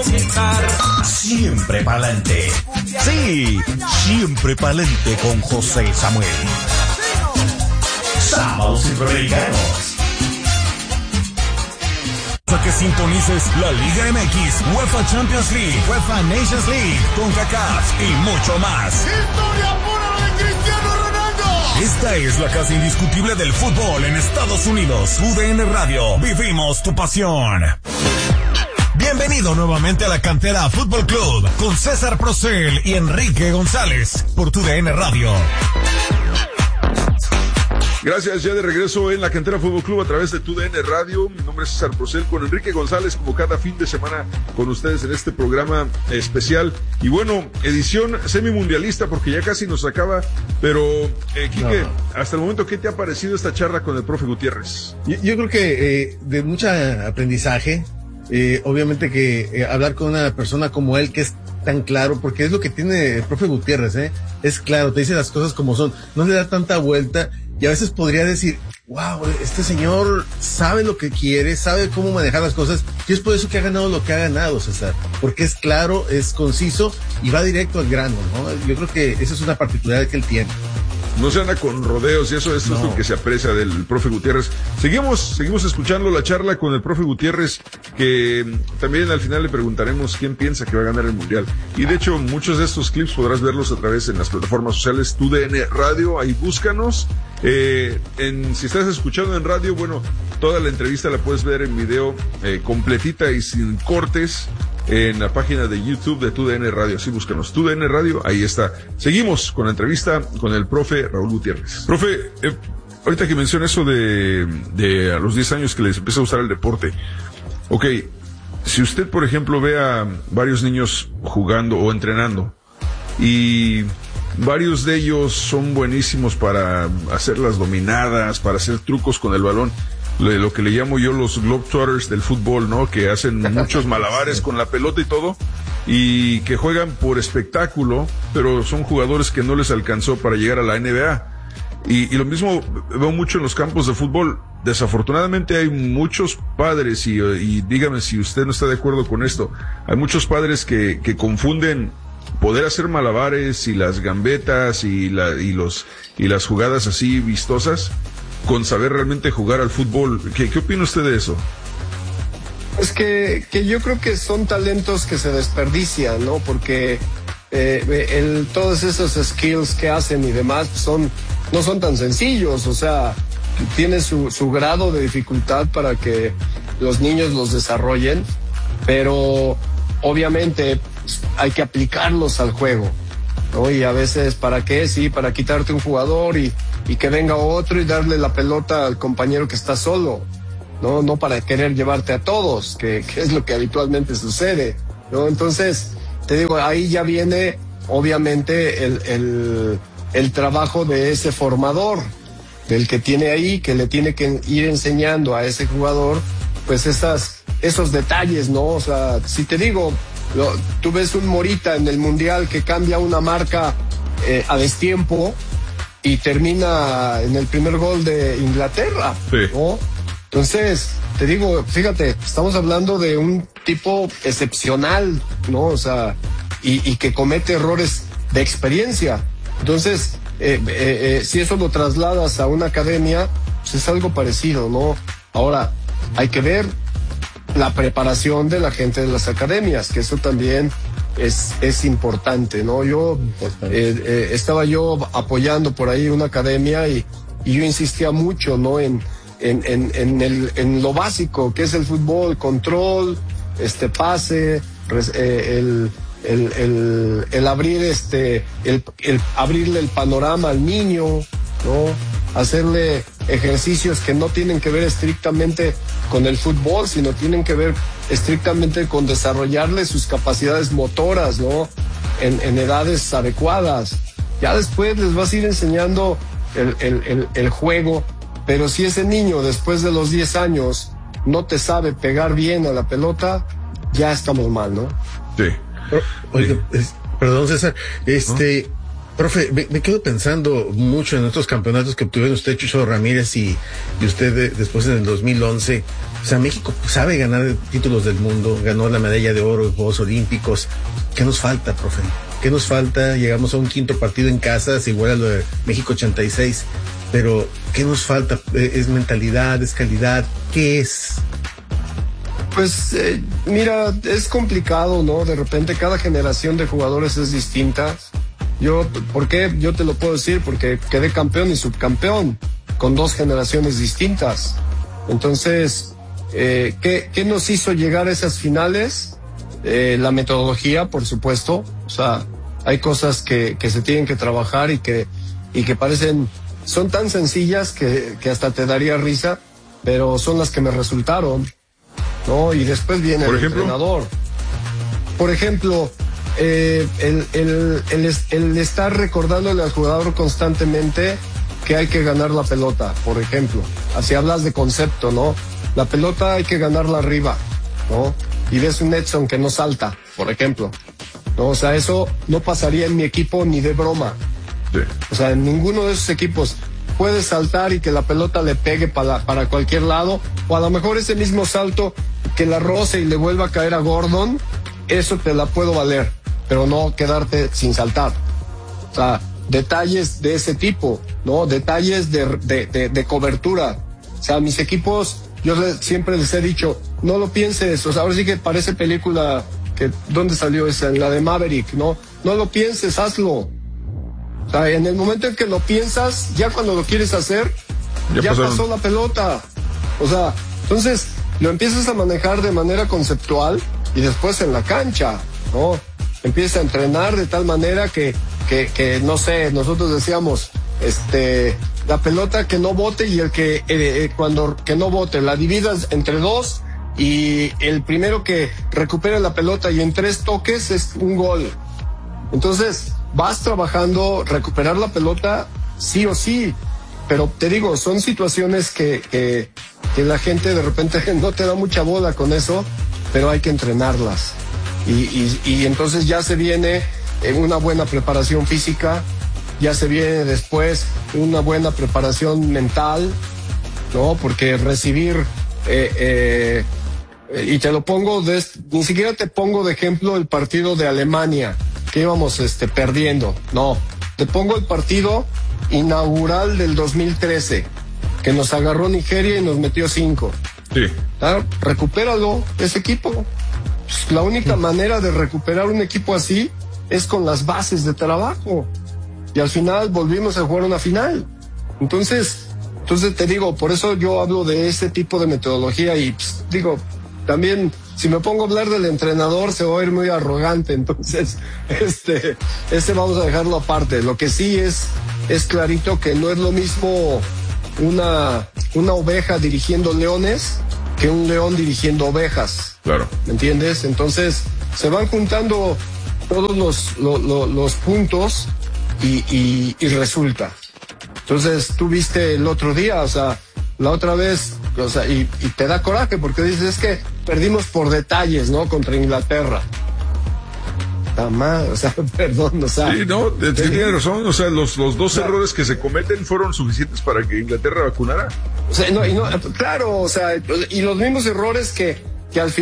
comenzar. Siempre pa'lante. Sí, siempre pa'lante con José Samuel. Sábados Centroamericanos. Que sintonices la Liga MX, UEFA Champions League, UEFA Nations League, CONCACAF y mucho más. ¡Historia pura de Cristiano Ronaldo! Esta es la casa indiscutible del fútbol en Estados Unidos. UDN Radio, vivimos tu pasión. Bienvenido nuevamente a la Cantera Fútbol Club con César Procel y Enrique González por TUDN Radio. Gracias, ya de regreso en la Cantera Fútbol Club a través de TUDN Radio. Mi nombre es César Procel con Enrique González, como cada fin de semana con ustedes en este programa especial. Y bueno, edición semimundialista porque ya casi nos acaba. Pero, Quique, hasta el momento, ¿qué te ha parecido esta charla con el profe Gutiérrez? Yo creo que de mucho aprendizaje. Obviamente que hablar con una persona como él que es tan claro, porque es lo que tiene el profe Gutiérrez, es claro, te dice las cosas como son, no le da tanta vuelta. Y a veces podría decir, wow, este señor sabe lo que quiere, sabe cómo manejar las cosas, y es por eso que ha ganado lo que ha ganado, César, porque es claro, es conciso y va directo al grano, ¿no? Yo creo que esa es una particularidad que él tiene. No se anda con rodeos y eso es lo que se aprecia del profe Gutiérrez. Seguimos escuchando la charla con el profe Gutiérrez, que también al final le preguntaremos quién piensa que va a ganar el Mundial. Y de hecho, muchos de estos clips podrás verlos a través en las plataformas sociales TUDN Radio, ahí búscanos. Si estás escuchando en radio, bueno, toda la entrevista la puedes ver en video completita y sin cortes en la página de YouTube de TUDN Radio. Así búscanos, TUDN Radio, ahí está. Seguimos con la entrevista con el profe Raúl Gutiérrez. Profe, ahorita que menciona eso de a los 10 años que les empieza a gustar el deporte. Ok, si usted, por ejemplo, ve a varios niños jugando o entrenando y varios de ellos son buenísimos para hacer las dominadas, para hacer trucos con el balón, lo que le llamo yo los globetrotters del fútbol, ¿no? Que hacen muchos malabares con la pelota y todo, y que juegan por espectáculo, pero son jugadores que no les alcanzó para llegar a la NBA. Y lo mismo veo mucho en los campos de fútbol. Desafortunadamente hay muchos padres, y dígame si usted no está de acuerdo con esto, hay muchos padres que confunden poder hacer malabares y las gambetas y las jugadas así vistosas con saber realmente jugar al fútbol. ¿Qué opina usted de eso? Es que yo creo que son talentos que se desperdician, ¿no? Porque todos esos skills que hacen y demás no son tan sencillos, o sea, tiene su grado de dificultad para que los niños los desarrollen, pero obviamente hay que aplicarlos al juego, ¿no? Y a veces, ¿para qué? Sí, para quitarte un jugador y que venga otro y darle la pelota al compañero que está solo, no para querer llevarte a todos, que es lo que habitualmente sucede, ¿no? Entonces, te digo, ahí ya viene obviamente el trabajo de ese formador, del que tiene ahí, que le tiene que ir enseñando a ese jugador, pues esos detalles, ¿no? O sea, si te digo, tú ves un Morita en el Mundial que cambia una marca a destiempo y termina en el primer gol de Inglaterra, sí, ¿no? Entonces, te digo, fíjate, estamos hablando de un tipo excepcional, ¿no? O sea, y que comete errores de experiencia. Entonces, si eso lo trasladas a una academia, pues es algo parecido, ¿no? Ahora, hay que ver la preparación de la gente de las academias, que eso también es importante, ¿no? Estaba yo apoyando por ahí una academia y yo insistía mucho, ¿no? En lo básico que es el fútbol, control, pase, el abrir el abrirle el panorama al niño, ¿no? Hacerle ejercicios que no tienen que ver estrictamente con el fútbol, sino tienen que ver estrictamente con desarrollarle sus capacidades motoras, ¿no? En edades adecuadas. Ya después les vas a ir enseñando el juego, pero si ese niño después de los 10 años no te sabe pegar bien a la pelota, ya estamos mal, ¿no? Sí. Oiga, perdón, César, Profe, me quedo pensando mucho en estos campeonatos que obtuvieron usted, Chucho Ramírez, y usted después en el 2011. O sea, México sabe ganar títulos del mundo, ganó la medalla de oro en Juegos Olímpicos. ¿Qué nos falta, profe? ¿Qué nos falta? Llegamos a un quinto partido en casa, es igual a lo de México 86. Pero, ¿qué nos falta? ¿Es mentalidad? ¿Es calidad? ¿Qué es? Pues, mira, es complicado, ¿no? De repente cada generación de jugadores es distinta. ¿Por qué? Yo te lo puedo decir, porque quedé campeón y subcampeón con 2 generaciones distintas. Entonces, ¿qué nos hizo llegar a esas finales? La metodología, por supuesto. O sea, hay cosas que se tienen que trabajar y que son tan sencillas que hasta te daría risa, pero son las que me resultaron, ¿no? Y después viene el entrenador. Por ejemplo, el estar recordándole al jugador constantemente que hay que ganar la pelota, por ejemplo. Así hablas de concepto, ¿no? La pelota hay que ganarla arriba, ¿no? Y ves un Edson que no salta, por ejemplo, ¿no? O sea, eso no pasaría en mi equipo ni de broma. Sí. O sea, en ninguno de esos equipos puede saltar y que la pelota le pegue para cualquier lado, o a lo mejor ese mismo salto que la roce y le vuelva a caer a Gordon, eso te la puedo valer, pero no quedarte sin saltar. O sea, detalles de ese tipo, ¿no? Detalles de cobertura. O sea, mis equipos, yo siempre les he dicho, no lo pienses. O sea, ahora sí que parece película ¿dónde salió esa? La de Maverick, ¿no? No lo pienses, hazlo. O sea, en el momento en que lo piensas, ya cuando lo quieres hacer, ya pasó la pelota. O sea, entonces lo empiezas a manejar de manera conceptual y después en la cancha, ¿no? Empiezas a entrenar de tal manera que no sé, nosotros decíamos, la pelota que no bote y el que no bote, la dividas entre 2 y el primero que recupere la pelota y en 3 toques es un gol. Entonces, vas trabajando, recuperar la pelota, sí o sí. Pero te digo, son situaciones que la gente de repente no te da mucha bola con eso, pero hay que entrenarlas. Y entonces ya se viene una buena preparación física, ya se viene después una buena preparación mental, ¿no? Porque recibir, y te lo pongo, ni siquiera te pongo de ejemplo el partido de Alemania, que íbamos perdiendo, no, te pongo el partido inaugural del 2013, que nos agarró Nigeria y nos metió 5. Sí. ¿Ah? Recupéralo, ese equipo. Pues la única manera de recuperar un equipo así es con las bases de trabajo. Y al final volvimos a jugar una final. Entonces te digo, por eso yo hablo de ese tipo de metodología y pues, digo, también si me pongo a hablar del entrenador se va a ir muy arrogante, entonces ese vamos a dejarlo aparte. Lo que sí es clarito que no es lo mismo una oveja dirigiendo leones que un león dirigiendo ovejas. Claro. ¿Me entiendes? Entonces se van juntando todos los puntos y resulta. Entonces tú viste el otro día, o sea, la otra vez, o sea, y te da coraje porque dices, es que perdimos por detalles, ¿no? Contra Inglaterra. Está mal, o sea, perdón, o sea. Sí, no, tiene razón, o sea, los 2 errores que se cometen fueron suficientes para que Inglaterra vacunara. O sea, claro, o sea, y los mismos errores que al final